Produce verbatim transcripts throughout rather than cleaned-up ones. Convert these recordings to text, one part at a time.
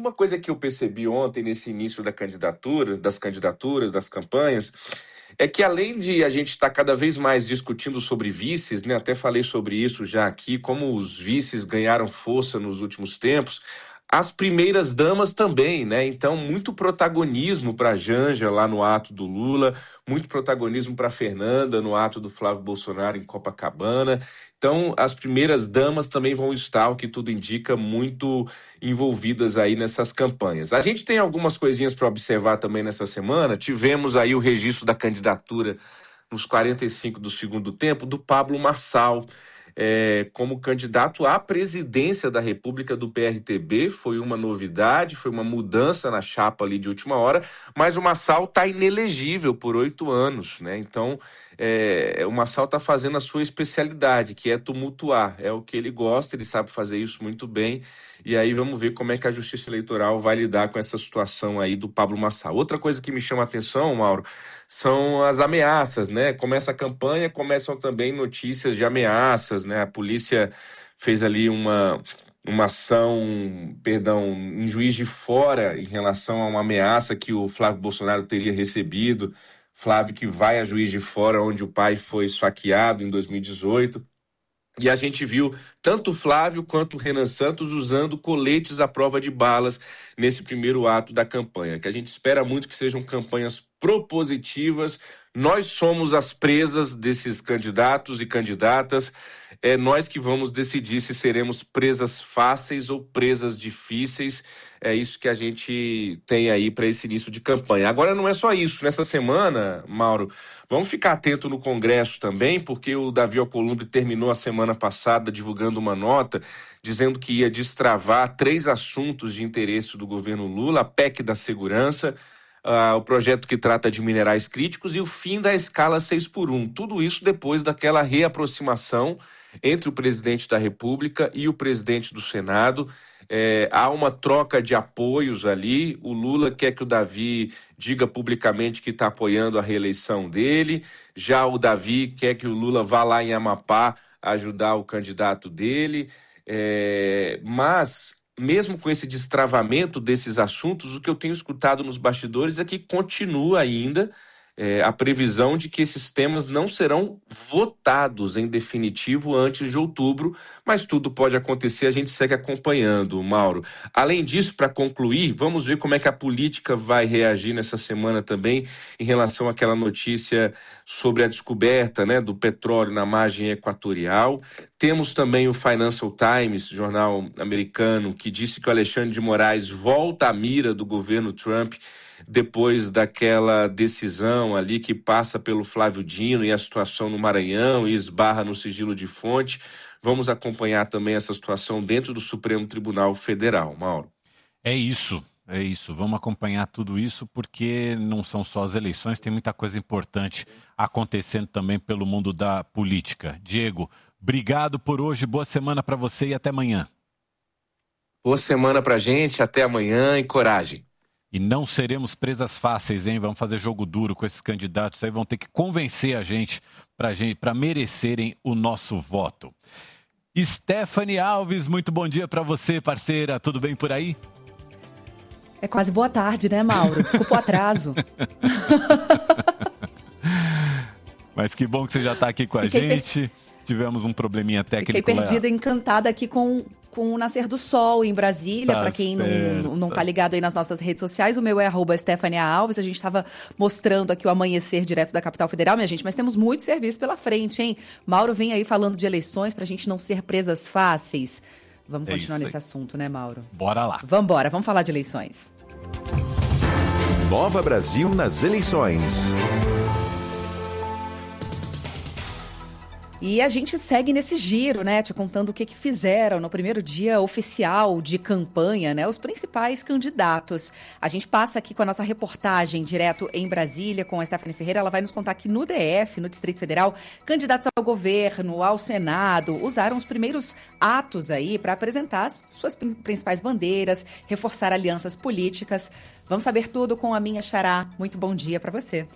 uma coisa que eu percebi ontem nesse início da candidatura, das candidaturas, das campanhas, é que além de a gente estar cada vez mais discutindo sobre vices, né, até falei sobre isso já aqui, como os vices ganharam força nos últimos tempos, as primeiras damas também, né? Então, muito protagonismo para a Janja lá no ato do Lula, muito protagonismo para a Fernanda no ato do Flávio Bolsonaro em Copacabana. Então, as primeiras damas também vão estar, o que tudo indica, muito envolvidas aí nessas campanhas. A gente tem algumas coisinhas para observar também nessa semana. Tivemos aí o registro da candidatura nos quarenta e cinco do segundo tempo do Pablo Marçal, É, como candidato à presidência da República do P R T B. Foi uma novidade, foi uma mudança na chapa ali de última hora, mas o Marçal está inelegível por oito anos, né? Então, é, o Marçal está fazendo a sua especialidade, que é tumultuar, é o que ele gosta, ele sabe fazer isso muito bem, e aí vamos ver como é que a Justiça Eleitoral vai lidar com essa situação aí do Pablo Marçal. Outra coisa que me chama a atenção, Mauro, são as ameaças, né? Começa a campanha, começam também notícias de ameaças, né? A polícia fez ali uma, uma ação, perdão, em Juiz de Fora em relação a uma ameaça que o Flávio Bolsonaro teria recebido. Flávio que vai a Juiz de Fora, onde o pai foi esfaqueado em dois mil e dezoito. E a gente viu tanto o Flávio quanto o Renan Santos usando coletes à prova de balas nesse primeiro ato da campanha, que a gente espera muito que sejam campanhas propositivas. Nós somos as presas desses candidatos e candidatas, é nós que vamos decidir se seremos presas fáceis ou presas difíceis. É isso que a gente tem aí para esse início de campanha. Agora não é só isso. Nessa semana, Mauro, vamos ficar atento no Congresso também, porque o Davi Alcolumbre terminou a semana passada divulgando uma nota dizendo que ia destravar três assuntos de interesse do governo Lula: a P E C da segurança, Uh, o projeto que trata de minerais críticos e o fim da escala seis por um. Tudo isso depois daquela reaproximação entre o presidente da República e o presidente do Senado. É, há uma troca de apoios ali. O Lula quer que o Davi diga publicamente que está apoiando a reeleição dele. Já o Davi quer que o Lula vá lá em Amapá ajudar o candidato dele. É, mas... mesmo com esse destravamento desses assuntos, o que eu tenho escutado nos bastidores é que continua ainda é, a previsão de que esses temas não serão votados em definitivo antes de outubro, mas tudo pode acontecer, a gente segue acompanhando, Mauro. Além disso, para concluir, vamos ver como é que a política vai reagir nessa semana também em relação àquela notícia sobre a descoberta, né, do petróleo na margem equatorial. Temos também o Financial Times, jornal americano, que disse que o Alexandre de Moraes volta à mira do governo Trump depois daquela decisão ali que passa pelo Flávio Dino e a situação no Maranhão e esbarra no sigilo de fonte. Vamos acompanhar também essa situação dentro do Supremo Tribunal Federal, Mauro. É isso, é isso. Vamos acompanhar tudo isso porque não são só as eleições, tem muita coisa importante acontecendo também pelo mundo da política. Diego, obrigado por hoje, boa semana para você e até amanhã. Boa semana pra gente, até amanhã e coragem. E não seremos presas fáceis, hein? Vamos fazer jogo duro com esses candidatos aí, vão ter que convencer a gente para gente, para merecerem o nosso voto. Stephanie Alves, muito bom dia para você, parceira. Tudo bem por aí? É quase boa tarde, né, Mauro? Desculpa o atraso. Mas que bom que você já está aqui com Fiquei a gente. Per... Tivemos um probleminha técnico. Fiquei perdida, lá. encantada aqui com... com o Nascer do Sol em Brasília, tá para quem certo, não, não tá ligado aí nas nossas redes sociais, o meu é arroba Stefania Alves, a gente estava mostrando aqui o amanhecer direto da capital federal, minha gente, mas temos muito serviço pela frente, hein? Mauro vem aí falando de eleições pra gente não ser presas fáceis. Vamos é continuar nesse assunto, né, Mauro? Bora lá. Vamos embora, vamos falar de eleições. Nova Brasil nas eleições. E a gente segue nesse giro, né, te contando o que, que fizeram no primeiro dia oficial de campanha, né, os principais candidatos. A gente passa aqui com a nossa reportagem direto em Brasília com a Stephanie Ferreira. Ela vai nos contar que no D F, no Distrito Federal, candidatos ao governo, ao Senado, usaram os primeiros atos aí para apresentar as suas principais bandeiras, reforçar alianças políticas. Vamos saber tudo com a minha xará. Muito bom dia para você.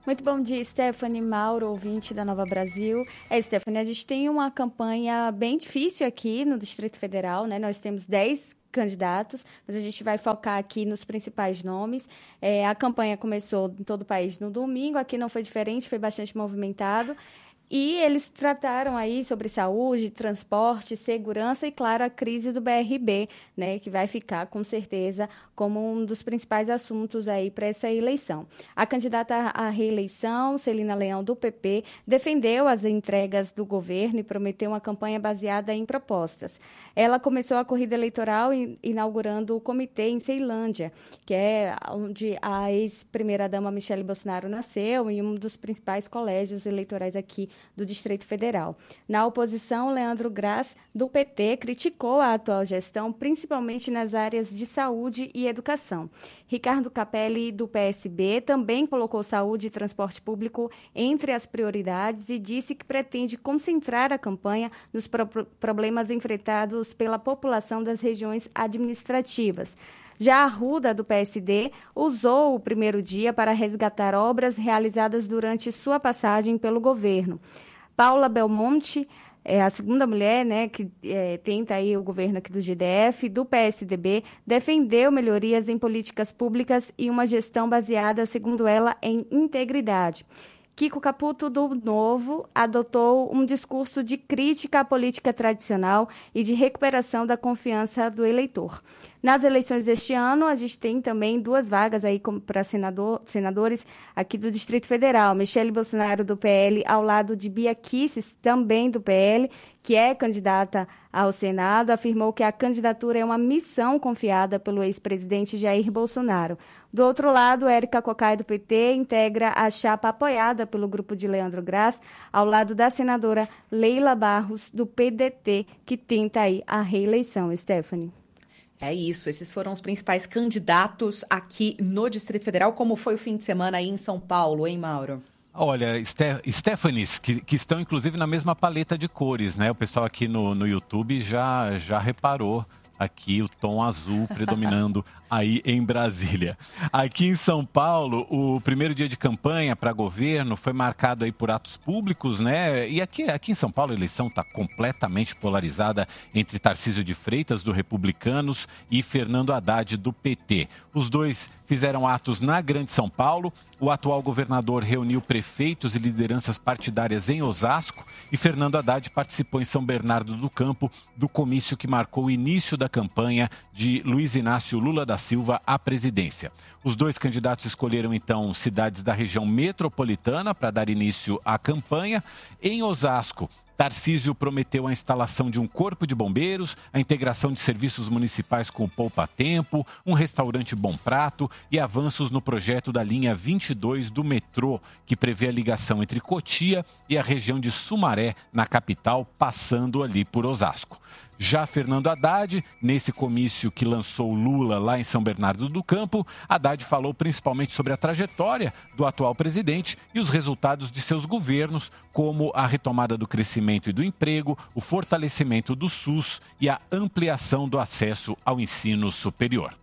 Muito bom dia, Stephanie, Mauro, ouvinte da Nova Brasil. É, Stephanie, a gente tem uma campanha bem difícil aqui no Distrito Federal, né? Nós temos dez candidatos, mas a gente vai focar aqui nos principais nomes. É, a campanha começou em todo o país no domingo, aqui não foi diferente, foi bastante movimentado. E eles trataram aí sobre saúde, transporte, segurança e, claro, a crise do B R B, né, que vai ficar, com certeza, como um dos principais assuntos aí para essa eleição. A candidata à reeleição, Celina Leão, do P P, defendeu as entregas do governo e prometeu uma campanha baseada em propostas. Ela começou a corrida eleitoral inaugurando o comitê em Ceilândia, que é onde a ex-primeira-dama Michele Bolsonaro nasceu, e um dos principais colégios eleitorais aqui do Distrito Federal. Na oposição, Leandro Graz, do P T, criticou a atual gestão, principalmente nas áreas de saúde e educação. Ricardo Capelli, do P S B, também colocou saúde e transporte público entre as prioridades e disse que pretende concentrar a campanha nos pro- problemas enfrentados pela população das regiões administrativas. Já a Arruda, do P S D, usou o primeiro dia para resgatar obras realizadas durante sua passagem pelo governo. Paula Belmonte, é a segunda mulher, né, que é, tenta aí o governo aqui do G D F, do P S D B, defendeu melhorias em políticas públicas e uma gestão baseada, segundo ela, em integridade. Kiko Caputo, do Novo, adotou um discurso de crítica à política tradicional e de recuperação da confiança do eleitor. Nas eleições deste ano, a gente tem também duas vagas aí para senador, senadores aqui do Distrito Federal. Michele Bolsonaro, do P L, ao lado de Bia Kicis, também do P L, que é candidata ao Senado, afirmou que a candidatura é uma missão confiada pelo ex-presidente Jair Bolsonaro. Do outro lado, Érica Cocai, do P T, integra a chapa apoiada pelo grupo de Leandro Graz, ao lado da senadora Leila Barros, do P D T, que tenta aí a reeleição. Stephanie. É isso, esses foram os principais candidatos aqui no Distrito Federal. Como foi o fim de semana aí em São Paulo, hein, Mauro? Olha, Ste- Stephanies, que, que estão inclusive na mesma paleta de cores, né? O pessoal aqui no, no YouTube já, já reparou aqui o tom azul predominando aí em Brasília. Aqui em São Paulo, o primeiro dia de campanha para governo foi marcado aí por atos públicos, né? E aqui, aqui em São Paulo a eleição está completamente polarizada entre Tarcísio de Freitas, do Republicanos, e Fernando Haddad, do P T. Os dois fizeram atos na Grande São Paulo. O atual governador reuniu prefeitos e lideranças partidárias em Osasco e Fernando Haddad participou em São Bernardo do Campo do comício que marcou o início da campanha de Luiz Inácio Lula da Silva à presidência. Os dois candidatos escolheram, então, cidades da região metropolitana para dar início à campanha. Em Osasco, Tarcísio prometeu a instalação de um corpo de bombeiros, a integração de serviços municipais com o Poupa Tempo, um restaurante Bom Prato e avanços no projeto da linha vinte e dois do metrô, que prevê a ligação entre Cotia e a região de Sumaré, na capital, passando ali por Osasco. Já Fernando Haddad, nesse comício que lançou Lula lá em São Bernardo do Campo, Haddad falou principalmente sobre a trajetória do atual presidente e os resultados de seus governos, como a retomada do crescimento e do emprego, o fortalecimento do SUS e a ampliação do acesso ao ensino superior.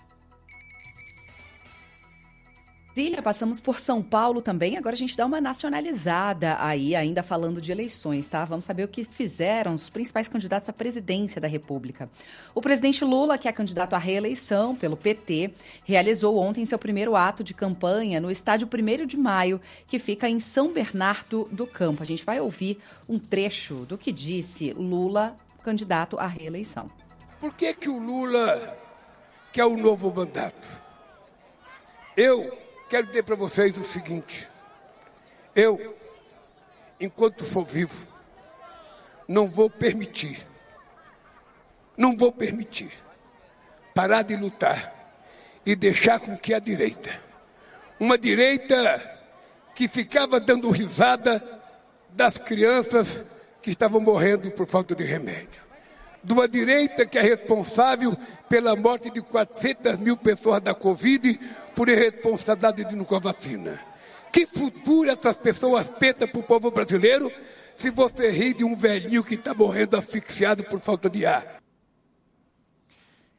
Brasília, passamos por São Paulo também, agora a gente dá uma nacionalizada aí, ainda falando de eleições, tá? Vamos saber o que fizeram os principais candidatos à presidência da República. O presidente Lula, que é candidato à reeleição pelo P T, realizou ontem seu primeiro ato de campanha no estádio primeiro de maio, que fica em São Bernardo do Campo. A gente vai ouvir um trecho do que disse Lula, candidato à reeleição. Por que que o Lula quer o novo mandato? Eu quero dizer para vocês o seguinte: eu, enquanto for vivo, não vou permitir, não vou permitir parar de lutar e deixar com que a direita, uma direita que ficava dando risada das crianças que estavam morrendo por falta de remédio, de uma direita que é responsável pela morte de quatrocentas mil pessoas da Covid por irresponsabilidade de não com a vacina. Que futuro essas pessoas pensam para o povo brasileiro se você ri de um velhinho que está morrendo asfixiado por falta de ar?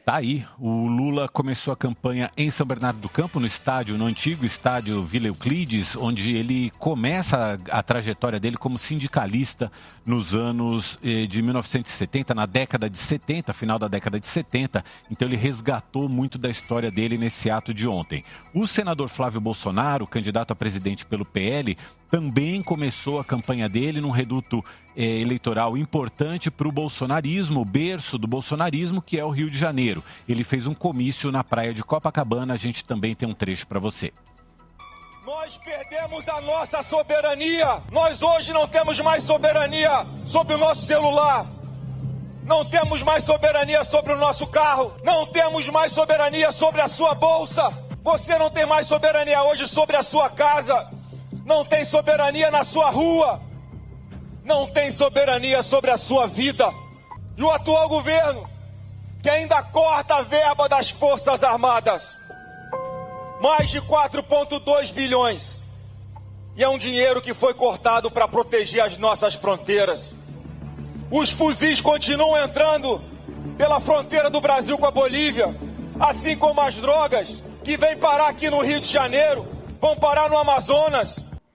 Tá aí, o Lula começou a campanha em São Bernardo do Campo, no estádio, no antigo estádio Vila Euclides, onde ele começa a, a trajetória dele como sindicalista nos anos eh, de mil novecentos e setenta, na década de setenta, final da década de setenta. Então ele resgatou muito da história dele nesse ato de ontem. O senador Flávio Bolsonaro, candidato a presidente pelo P L, também começou a campanha dele num reduto eh, eleitoral importante para o bolsonarismo, o berço do bolsonarismo, que é o Rio de Janeiro. Ele fez um comício na praia de Copacabana, a gente também tem um trecho para você. Nós perdemos a nossa soberania. Nós hoje não temos mais soberania sobre o nosso celular. Não temos mais soberania sobre o nosso carro. Não temos mais soberania sobre a sua bolsa. Você não tem mais soberania hoje sobre a sua casa. Não tem soberania na sua rua. Não tem soberania sobre a sua vida. E o atual governo, que ainda corta a verba das Forças Armadas. Mais de quatro vírgula dois bilhões. E é um dinheiro que foi cortado para proteger as nossas fronteiras. Os fuzis continuam entrando pela fronteira do Brasil com a Bolívia, assim como as drogas que vêm parar aqui no Rio de Janeiro, vão parar no Amazonas.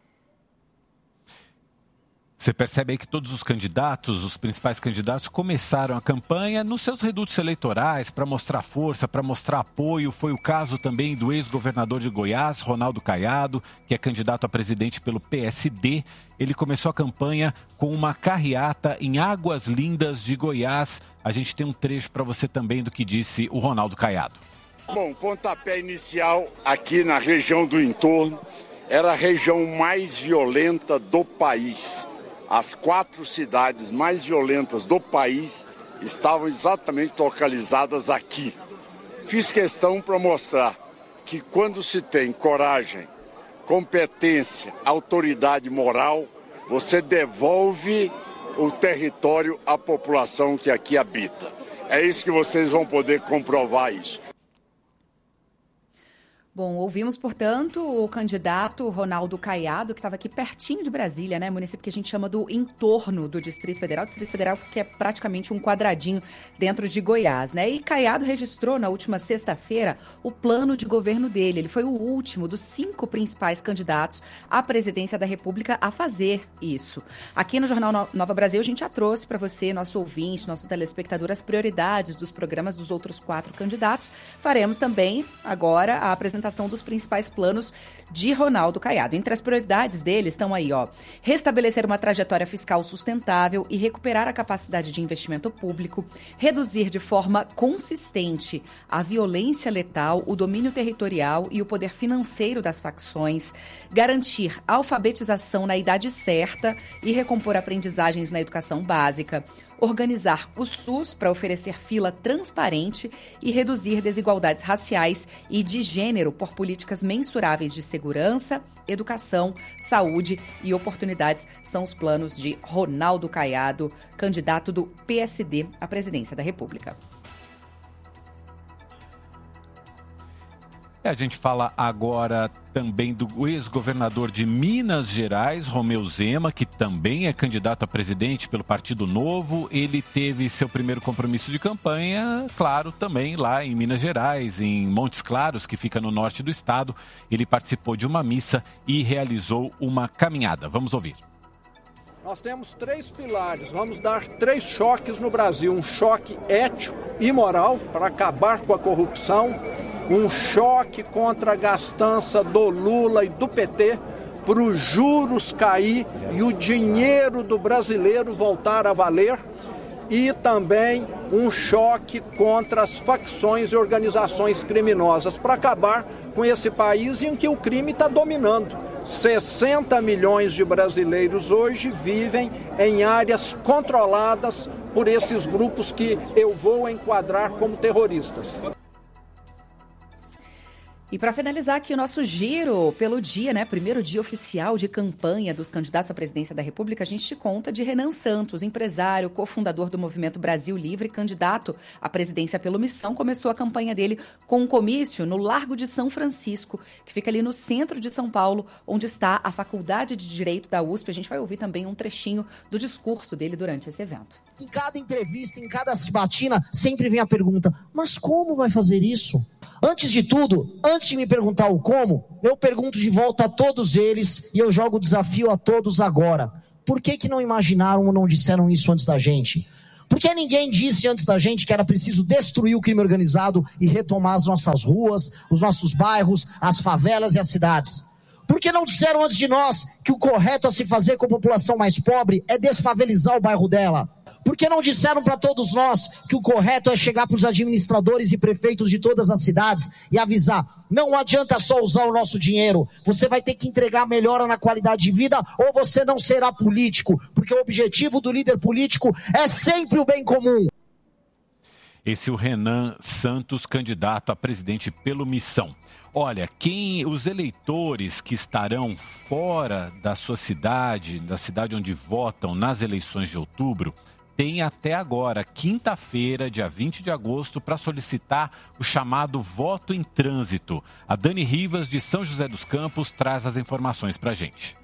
Você percebe aí que todos os candidatos, os principais candidatos, começaram a campanha nos seus redutos eleitorais para mostrar força, para mostrar apoio. Foi o caso também do ex-governador de Goiás, Ronaldo Caiado, que é candidato a presidente pelo P S D. Ele começou a campanha com uma carreata em Águas Lindas de Goiás. A gente tem um trecho para você também do que disse o Ronaldo Caiado. Bom, pontapé inicial aqui na região do entorno era a região mais violenta do país. As quatro cidades mais violentas do país estavam exatamente localizadas aqui. Fiz questão para mostrar que quando se tem coragem, competência, autoridade moral, você devolve o território à população que aqui habita. É isso que vocês vão poder comprovar isso. Bom, ouvimos, portanto, o candidato Ronaldo Caiado, que estava aqui pertinho de Brasília, né? Município que a gente chama do entorno do Distrito Federal. Distrito Federal que é praticamente um quadradinho dentro de Goiás, né? E Caiado registrou na última sexta-feira o plano de governo dele. Ele foi o último dos cinco principais candidatos à presidência da República a fazer isso. Aqui no Jornal Nova Brasil, a gente já trouxe para você, nosso ouvinte, nosso telespectador, as prioridades dos programas dos outros quatro candidatos. Faremos também, agora, a apresentação dos principais planos de Ronaldo Caiado. Entre as prioridades dele estão aí, ó, restabelecer uma trajetória fiscal sustentável e recuperar a capacidade de investimento público, reduzir de forma consistente a violência letal, o domínio territorial e o poder financeiro das facções, garantir alfabetização na idade certa e recompor aprendizagens na educação básica, organizar o SUS para oferecer fila transparente e reduzir desigualdades raciais e de gênero por políticas mensuráveis de segurança, educação, saúde e oportunidades. São os planos de Ronaldo Caiado, candidato do P S D à presidência da República. A gente fala agora também do ex-governador de Minas Gerais, Romeu Zema, que também é candidato a presidente pelo Partido Novo. Ele teve seu primeiro compromisso de campanha, claro, também lá em Minas Gerais, em Montes Claros, que fica no norte do estado. Ele participou de uma missa e realizou uma caminhada. Vamos ouvir. Nós temos três pilares, vamos dar três choques no Brasil. Um choque ético e moral para acabar com a corrupção, um choque contra a gastança do Lula e do P T para os juros cair e o dinheiro do brasileiro voltar a valer, e também um choque contra as facções e organizações criminosas para acabar com esse país em que o crime está dominando. sessenta milhões de brasileiros hoje vivem em áreas controladas por esses grupos que eu vou enquadrar como terroristas. E para finalizar aqui o nosso giro pelo dia, né, primeiro dia oficial de campanha dos candidatos à presidência da República, a gente te conta de Renan Santos, empresário, cofundador do Movimento Brasil Livre, candidato à presidência pelo Missão. Começou a campanha dele com um comício no Largo de São Francisco, que fica ali no centro de São Paulo, onde está a Faculdade de Direito da U S P. A gente vai ouvir também um trechinho do discurso dele durante esse evento. Em cada entrevista, em cada sabatina, sempre vem a pergunta, mas como vai fazer isso? Antes de tudo, antes de me perguntar o como, eu pergunto de volta a todos eles e eu jogo o desafio a todos agora. Por que que não imaginaram ou não disseram isso antes da gente? Por que ninguém disse antes da gente que era preciso destruir o crime organizado e retomar as nossas ruas, os nossos bairros, as favelas e as cidades? Por que não disseram antes de nós que o correto a se fazer com a população mais pobre é desfavelizar o bairro dela? Por que não disseram para todos nós que o correto é chegar para os administradores e prefeitos de todas as cidades e avisar, não adianta só usar o nosso dinheiro, você vai ter que entregar melhora na qualidade de vida ou você não será político, porque o objetivo do líder político é sempre o bem comum. Esse é o Renan Santos, candidato a presidente pelo Missão. Olha, quem os eleitores que estarão fora da sua cidade, da cidade onde votam nas eleições de outubro, tem até agora, quinta-feira, dia vinte de agosto, para solicitar o chamado voto em trânsito. A Dani Rivas, de São José dos Campos, traz as informações para a gente.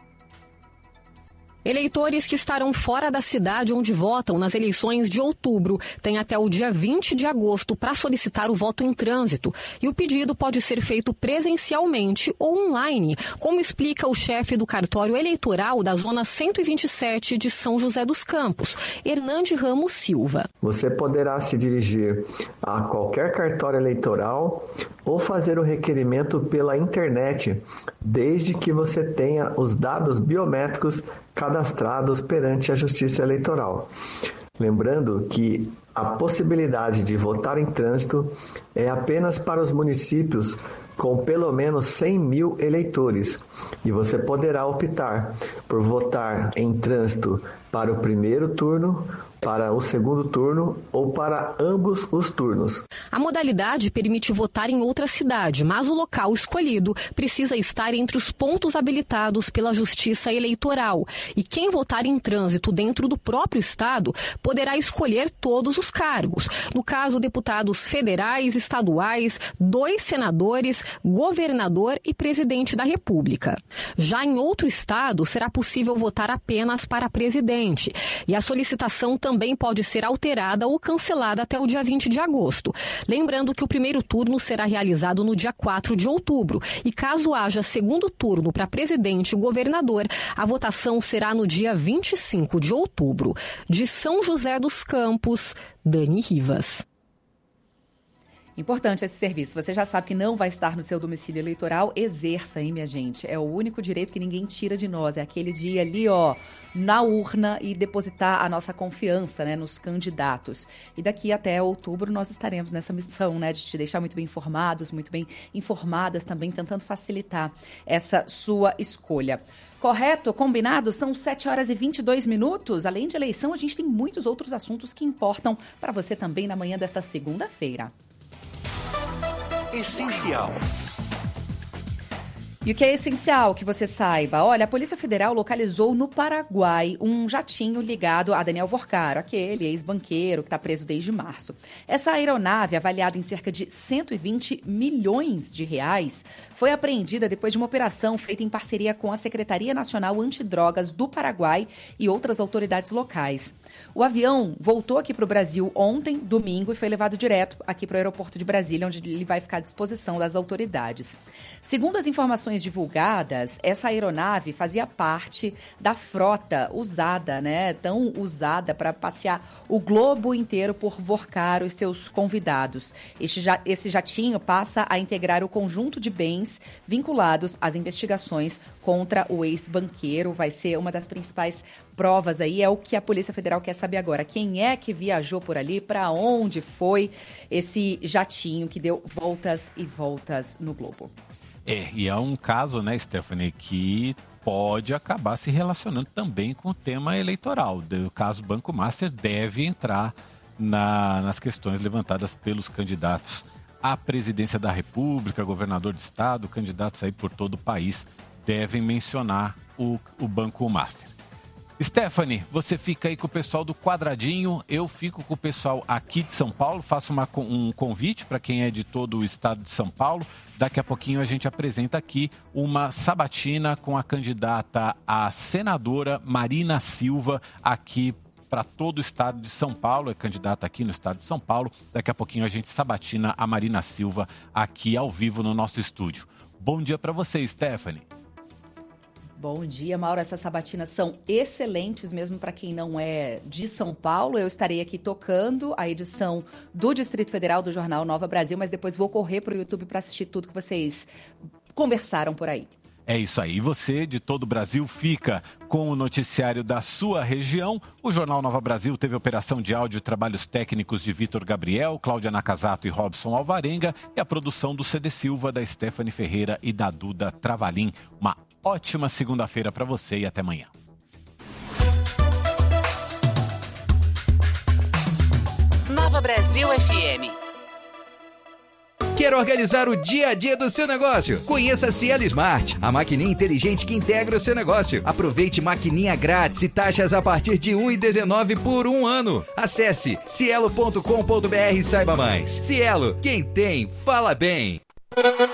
Eleitores que estarão fora da cidade onde votam nas eleições de outubro têm até o dia vinte de agosto para solicitar o voto em trânsito. E o pedido pode ser feito presencialmente ou online, como explica o chefe do cartório eleitoral da Zona cento e vinte e sete de São José dos Campos, Hernande Ramos Silva. Você poderá se dirigir a qualquer cartório eleitoral ou fazer o requerimento pela internet, desde que você tenha os dados biométricos cadastrados perante a Justiça Eleitoral. Lembrando que a possibilidade de votar em trânsito é apenas para os municípios com pelo menos cem mil eleitores e você poderá optar por votar em trânsito para o primeiro turno, para o segundo turno ou para ambos os turnos. A modalidade permite votar em outra cidade, mas o local escolhido precisa estar entre os pontos habilitados pela Justiça Eleitoral. E quem votar em trânsito dentro do próprio estado poderá escolher todos os cargos. No caso, deputados federais, estaduais, dois senadores, governador e presidente da República. Já em outro estado, será possível votar apenas para presidente. E a solicitação também pode ser alterada ou cancelada até o dia vinte de agosto. Lembrando que o primeiro turno será realizado no dia quatro de outubro. E caso haja segundo turno para presidente e governador, a votação será no dia vinte e cinco de outubro. De São José dos Campos, Dani Rivas. Importante esse serviço. Você já sabe que não vai estar no seu domicílio eleitoral, exerça, hein, minha gente? É o único direito que ninguém tira de nós. É aquele dia ali, ó, na urna e depositar a nossa confiança, né, nos candidatos. E daqui até outubro nós estaremos nessa missão, né, de te deixar muito bem informados, muito bem informadas também, tentando facilitar essa sua escolha. Correto? Combinado? São sete horas e vinte e dois minutos. Além de eleição, a gente tem muitos outros assuntos que importam para você também na manhã desta segunda-feira. Essencial. E o que é essencial que você saiba? Olha, a Polícia Federal localizou no Paraguai um jatinho ligado a Daniel Vorcaro, aquele ex-banqueiro que está preso desde março. Essa aeronave, avaliada em cerca de cento e vinte milhões de reais, foi apreendida depois de uma operação feita em parceria com a Secretaria Nacional Antidrogas do Paraguai e outras autoridades locais. O avião voltou aqui para o Brasil ontem, domingo, e foi levado direto aqui para o aeroporto de Brasília, onde ele vai ficar à disposição das autoridades. Segundo as informações divulgadas, essa aeronave fazia parte da frota usada, né, tão usada para passear o globo inteiro por Vorcaro e seus convidados. Este, esse jatinho passa a integrar o conjunto de bens vinculados às investigações contra o ex-banqueiro. Vai ser uma das principais provas aí, é o que a Polícia Federal quer saber agora. Quem é que viajou por ali, para onde foi esse jatinho que deu voltas e voltas no globo? É, e é um caso, né, Stephanie, que pode acabar se relacionando também com o tema eleitoral. O caso Banco Master deve entrar na, nas questões levantadas pelos candidatos à presidência da República, governador de estado, candidatos aí por todo o país devem mencionar o, o Banco Master. Stephanie, você fica aí com o pessoal do Quadradinho, eu fico com o pessoal aqui de São Paulo, faço uma, um convite para quem é de todo o estado de São Paulo. Daqui a pouquinho a gente apresenta aqui uma sabatina com a candidata a senadora Marina Silva, aqui para todo o estado de São Paulo, é candidata aqui no estado de São Paulo. Daqui a pouquinho a gente sabatina a Marina Silva aqui ao vivo no nosso estúdio. Bom dia para você, Stephanie. Bom dia, Mauro. Essas sabatinas são excelentes mesmo para quem não é de São Paulo. Eu estarei aqui tocando a edição do Distrito Federal do Jornal Nova Brasil, mas depois vou correr para o YouTube para assistir tudo que vocês conversaram por aí. É isso aí. Você, de todo o Brasil, fica com o noticiário da sua região. O Jornal Nova Brasil teve operação de áudio e trabalhos técnicos de Vitor Gabriel, Cláudia Nakazato e Robson Alvarenga e a produção do C D Silva, da Stephanie Ferreira e da Duda Travalim. Uma ótima segunda-feira para você e até amanhã. Nova Brasil F M. Quer organizar o dia a dia do seu negócio? Conheça a Cielo Smart, a maquininha inteligente que integra o seu negócio. Aproveite maquininha grátis e taxas a partir de um real e dezenove centavos por um ano. Acesse cielo ponto com ponto br e saiba mais. Cielo, quem tem, fala bem.